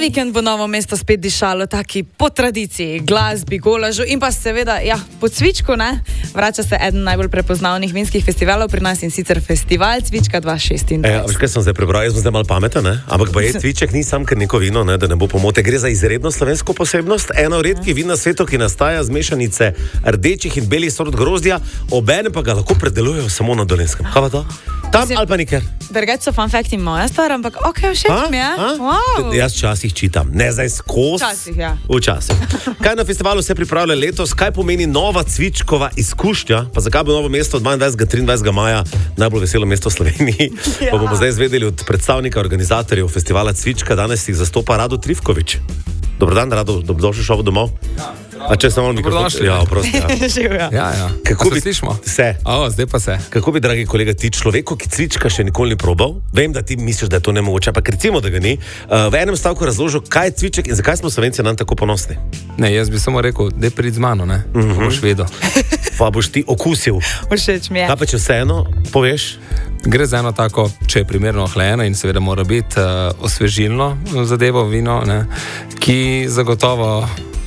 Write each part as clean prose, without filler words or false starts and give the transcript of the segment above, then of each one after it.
vikend bo Novo mesto spet dišalo taki po tradiciji, glasbi, golažu in pa seveda, po cvičku, ne? Vrača se eden najbolj prepoznavnih vinskih festivalov pri nas in sicer Festival Cvička 2026. Veš, kaj sem zdaj prebral, jaz sem zdaj malo pameten, ne? Ampak pa je cviček ni sam kar neko vino, ne? Da ne bo pomote. Gre za izredno slovensko posebnost, eno od redkih vin na svetu, ki nastaja z mešanice rdečih in belih sort grozdja, obenem pa ga lahko predelujejo samo na Dolenjskem. Kaj pa to? Tam ali pa nikjer? Drugače so fun fact in moja stvar, ampak všeč mi je. Wow. Jaz včasih čitam, ne zdaj skozi. Včasih, ja. Včasih. Kaj na festivalu se pripravlja letos, kaj pomeni nova cvičkova izkušnja, pa zakaj bo Novo mesto od 22. 23. maja najbolj veselo mesto v Sloveniji, pa bomo zdaj izvedeli od predstavnika organizatorjev festivala Cvička, danes jih zastopa Rado Trifkovič. Dobro dan, Rado, dobrodošli šel domov. A če sem malo mikrofon? Ja, prosti. Ja. Kako bi slišimo? Se. Zdaj pa se. Kako bi, dragi kolega, ti človeku, ki cvička še nikoli ni probal, vem, da ti misliš, da je to nemogoče, ampak recimo, da ga ni, v enem stavku razložil, kaj je cviček in zakaj smo Slovenci nam tako ponosni. Ne, jaz bi samo rekel, da je prid z mano, ne? Boš vedel. Pa boš ti okusil. Všeč mi je. Kaj pa če vseeno poveš? Gre za eno tako, če je primerno ohlajeno in seveda mora biti osvežilno zadevo vino, ne? Ki zagotovo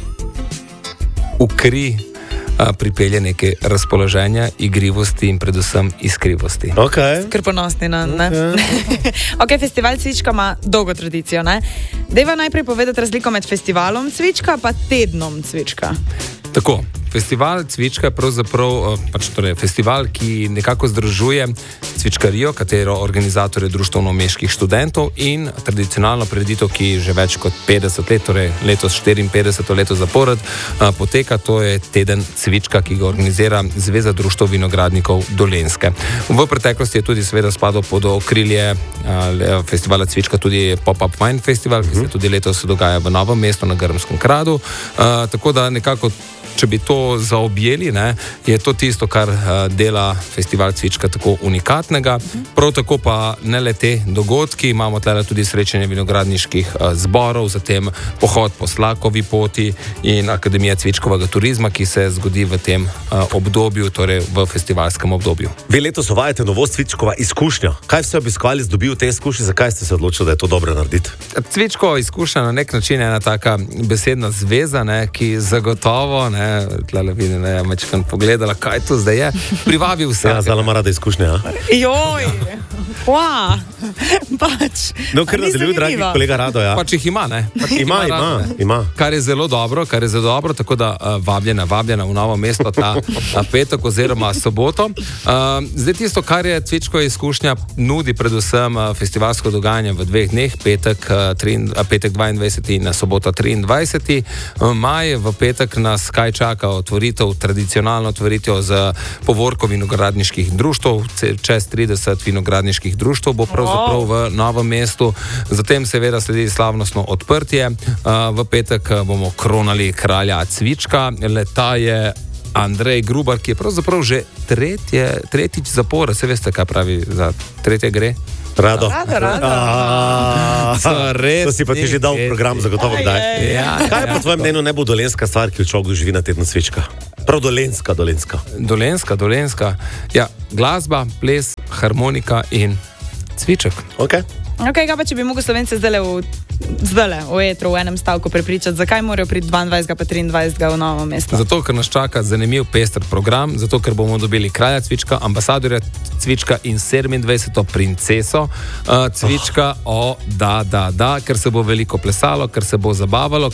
v kri pripelje neke razpoloženja, igrivosti in predvsem iskrivosti. Ker ponosni na, ne? Festival Cvička ima dolgo tradicijo, ne? Dejva najprej povedati razliko med festivalom Cvička pa tednom Cvička. Tako, festival Cvička je pravzaprav festival, ki nekako združuje cvičkarijo, katero organizator je Društvo novomeških študentov in tradicionalno prireditev, ki že več kot 50 let, torej letos 54 leto zapored, poteka, to je teden Cvička, ki ga organizira Zveza društev vinogradnikov Dolenjske. V preteklosti je tudi seveda spadal pod okrilje festivala Cvička tudi Pop-up Wine Festival, ki se tudi letos dogaja v Novem mestu na Grmskem gradu, tako da nekako če bi to zaobjeli, ne, je to tisto, kar dela festival Cvička tako unikatnega. Prav tako pa ne le te dogodki, imamo tle tudi srečanje vinogradniških zborov, zatem pohod po Slakovi poti in Akademija cvičkovega turizma, ki se zgodi v tem obdobju, torej v festivalskem obdobju. Vi letos uvajate novost Cvičkova izkušnja. Kaj ste obiskali, dobil te izkušnje, zakaj ste se odločili, da je to dobro narediti? Cvičkova izkušnja na nek način je ena taka besedna zveza, ne, ki zagotovo, ne, tlele vidim, ne, mečkan pogledala, kaj to zdaj je, privabi vse. Ja, zala ima rada izkušnje, ja? Joj, pač. No, ker nadaljuj, dragi kolega Rado, ja. Pač jih ima, ne? Ima. Kar je zelo dobro, tako da vabljena v Novo mesto ta petek oziroma soboto. Zdaj tisto, kar je Cvičkova izkušnja, nudi predvsem festivalsko dogajanje v 2 dneh, petek 22. in sobota 23. maj. V petek nas kaj čaka tradicionalno otvoritev z povorko vinogradniških društev, čez 30 vinogradniških društev bo pravzaprav v Novem mestu, zatem seveda sledi slavnostno odprtje, v petek bomo kronali kralja Cvička, leta je Andrej Grubar, ki je pravzaprav že tretjič zapored, se veste, kaj pravi za tretje gre? Rado. To si pa ti že dal program zagotovo kdaj. Kaj je po tvojem mnenju najbolj dolenjska stvar, ki v človeku živi na tednu Cvička? Prav dolenjska. Dolenjska. Ja, glasba, ples, harmonika in cviček. Kaj pa če bi mogel Slovence zdaj v etru v enem stavku prepričati, zakaj morajo priti 22. pa 23. v Novo mesto? Zato, ker nas čaka zanimiv pester program, zato, ker bomo dobili kralja Cvička, ambasadorja Cvička in 27. princeso Cvička, ker se bo veliko plesalo, ker se bo zabavalo,